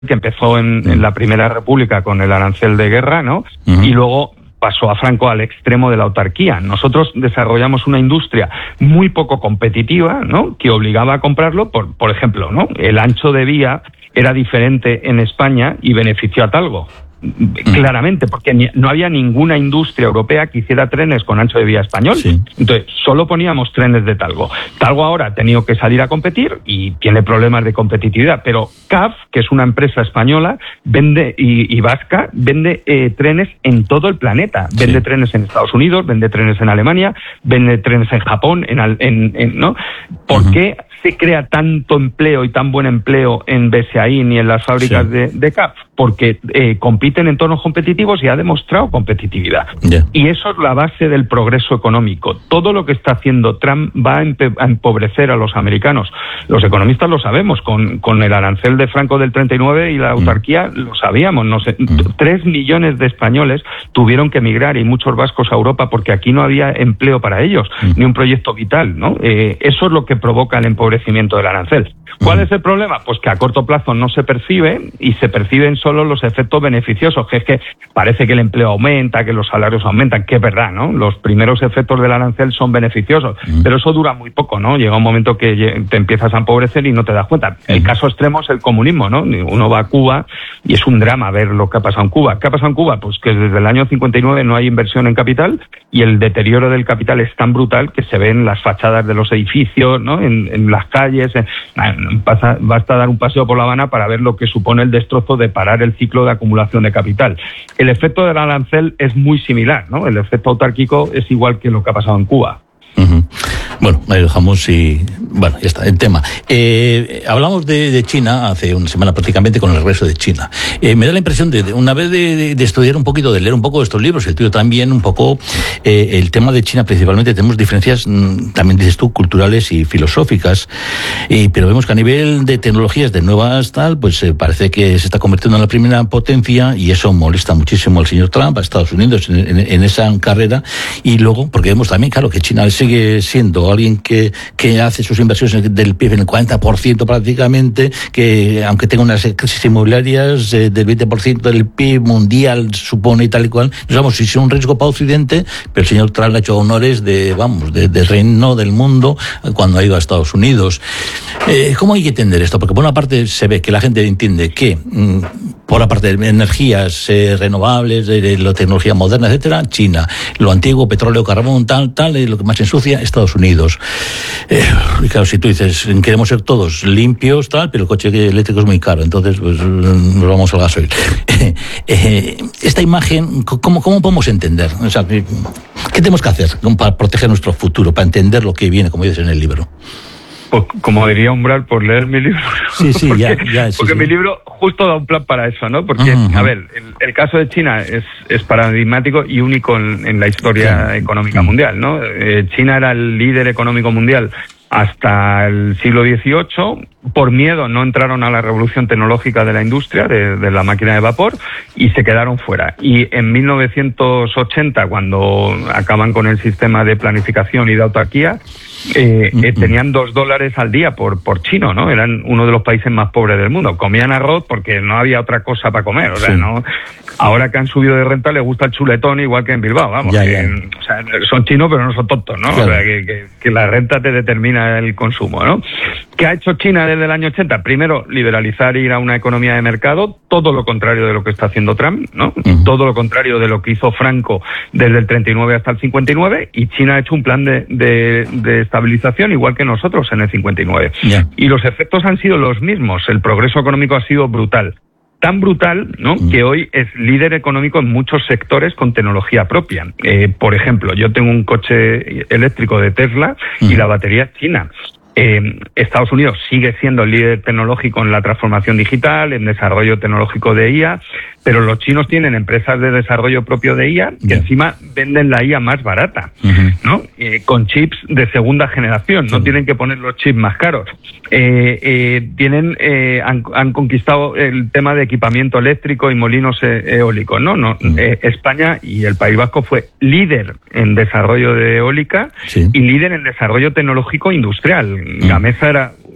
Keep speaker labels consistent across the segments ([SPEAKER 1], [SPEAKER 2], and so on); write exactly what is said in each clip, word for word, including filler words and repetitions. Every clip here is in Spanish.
[SPEAKER 1] que empezó en, en la Primera República con el arancel de guerra, ¿no? Uh-huh. Y luego pasó a Franco al extremo de la autarquía. Nosotros desarrollamos una industria muy poco competitiva, ¿no?, que obligaba a comprarlo. Por, por ejemplo, ¿no?, el ancho de vía era diferente en España y benefició a Talgo. Claramente, porque ni, no había ninguna industria europea que hiciera trenes con ancho de vía español. Sí. Entonces, solo poníamos trenes de Talgo. Talgo ahora ha tenido que salir a competir y tiene problemas de competitividad, pero C A F, que es una empresa española, vende y, y vasca, vende eh, trenes en todo el planeta. Vende sí. trenes en Estados Unidos, vende trenes en Alemania, vende trenes en Japón, en, en, en ¿no? ¿Por uh-huh. qué se crea tanto empleo y tan buen empleo en B S A I N y en las fábricas sí. de, de C A F? Porque eh, compiten en entornos competitivos y ha demostrado competitividad. Yeah. Y eso es la base del progreso económico. Todo lo que está haciendo Trump va a, empe- a empobrecer a los americanos. Los economistas lo sabemos, con, con el arancel de Franco del treinta y nueve y la autarquía mm. lo sabíamos. No sé, mm. Tres millones de españoles tuvieron que emigrar y muchos vascos a Europa porque aquí no había empleo para ellos, mm. ni un proyecto vital, ¿no? Eh, eso es lo que provoca el empobrecimiento del arancel. ¿Cuál mm. es el problema? Pues que a corto plazo no se percibe y se perciben solo los efectos beneficiosos, que es que parece que el empleo aumenta, que los salarios aumentan, que es verdad, ¿no? Los primeros efectos del arancel son beneficiosos, mm. pero eso dura muy poco, ¿no? Llega un momento que te empiezas a empobrecer y no te das cuenta. El mm. caso extremo es el comunismo, ¿no? Uno va a Cuba y es un drama ver lo que ha pasado en Cuba. ¿Qué ha pasado en Cuba? Pues que desde el año cincuenta y nueve no hay inversión en capital y el deterioro del capital es tan brutal que se ve en las fachadas de los edificios, ¿no? En, en las calles. En, pasa, basta dar un paseo por La Habana para ver lo que supone el destrozo de parar el ciclo de acumulación de capital. El efecto del arancel es muy similar, ¿no? El efecto autárquico es igual que lo que ha pasado en Cuba.
[SPEAKER 2] Uh-huh. Bueno, ahí dejamos y... Bueno, ya está, el tema. Eh, hablamos de, de China hace una semana prácticamente con el regreso de China. Eh, me da la impresión de, de una vez de, de, de estudiar un poquito, de leer un poco de estos libros, el tuyo también, un poco eh, el tema de China principalmente, tenemos diferencias, mmm, también dices tú, culturales y filosóficas, y, pero vemos que a nivel de tecnologías, de nuevas tal, pues eh, parece que se está convirtiendo en la primera potencia y eso molesta muchísimo al señor Trump, a Estados Unidos en, en, en esa carrera, y luego, porque vemos también, claro, que China sigue siendo alguien que, que hace sus inversiones del P I B en el cuarenta por ciento prácticamente, que aunque tenga unas crisis inmobiliarias eh, del veinte por ciento del P I B mundial, supone y tal y cual, no sabemos si es un riesgo para Occidente, pero el señor Trump ha hecho honores de, vamos, de, de reino del mundo cuando ha ido a Estados Unidos. Eh, ¿Cómo hay que entender esto? Porque por una parte se ve que la gente entiende que mmm, por la parte de energías eh, renovables, de, de la tecnología moderna, etcétera, China, lo antiguo, petróleo, carbón, tal, tal, eh, lo que más ensucia, Estados Unidos. Eh, y claro, si tú dices, queremos ser todos limpios, tal, pero el coche eléctrico es muy caro, entonces pues nos vamos al gasoil. Eh, eh, esta imagen, ¿cómo, ¿cómo podemos entender? O sea, ¿qué tenemos que hacer para proteger nuestro futuro, para entender lo que viene, como dices en el libro?
[SPEAKER 1] Pues, como diría Umbral, por leer mi libro.
[SPEAKER 2] Sí, sí,
[SPEAKER 1] porque,
[SPEAKER 2] ya, ya, sí,
[SPEAKER 1] porque
[SPEAKER 2] sí.
[SPEAKER 1] mi libro justo da un plan para eso, ¿no? Porque, uh-huh. a ver, el, el caso de China es, es paradigmático y único en, en la historia sí. económica uh-huh. mundial, ¿no? Eh, China era el líder económico mundial hasta el siglo dieciocho. Por miedo no entraron a la revolución tecnológica de la industria, de, de la máquina de vapor, y se quedaron fuera. Y en mil novecientos ochenta, cuando acaban con el sistema de planificación y de autarquía, eh, eh, tenían dos dólares al día por, por chino, ¿no? Eran uno de los países más pobres del mundo. Comían arroz porque no había otra cosa para comer. O sea, sí. no. Ahora que han subido de renta les gusta el chuletón igual que en Bilbao, vamos. Ya, ya. Que, o sea, son chinos pero no son tontos, ¿no? Claro. O sea, que, que, que la renta te determina el consumo, ¿no? ¿Qué ha hecho China desde el año ochenta? Primero, liberalizar e ir a una economía de mercado, todo lo contrario de lo que está haciendo Trump, ¿no? Uh-huh. Todo lo contrario de lo que hizo Franco desde el treinta y nueve hasta el cincuenta y nueve, y China ha hecho un plan de, de, de estabilización igual que nosotros en el cincuenta y nueve. Yeah. Y los efectos han sido los mismos, el progreso económico ha sido brutal. Tan brutal, ¿no?, uh-huh. que hoy es líder económico en muchos sectores con tecnología propia. Eh, por ejemplo, yo tengo un coche eléctrico de Tesla uh-huh. y la batería es china. Eh, Estados Unidos sigue siendo el líder tecnológico en la transformación digital, en desarrollo tecnológico de I A, pero los chinos tienen empresas de desarrollo propio de I A que yeah. encima venden la I A más barata, uh-huh. ¿no? Eh, con chips de segunda generación, no uh-huh. tienen que poner los chips más caros. Eh, eh, tienen, eh, han, han conquistado el tema de equipamiento eléctrico y molinos e- eólicos, ¿no? no uh-huh. eh, España y el País Vasco fue líder en desarrollo de eólica sí. y líder en desarrollo tecnológico industrial. Uh-huh. Gamesa era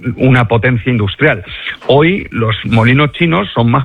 [SPEAKER 1] una potencia industrial. Hoy los molinos chinos son más